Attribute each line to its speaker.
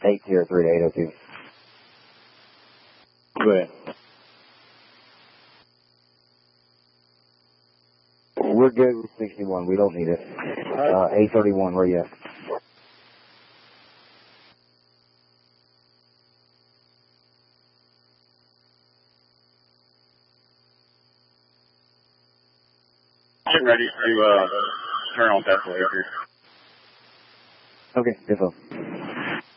Speaker 1: 803 to 802.
Speaker 2: Go ahead.
Speaker 1: We're good with 61. We don't need it. 831, where you at?
Speaker 2: Get ready to turn on Tesla here.
Speaker 1: Okay, good.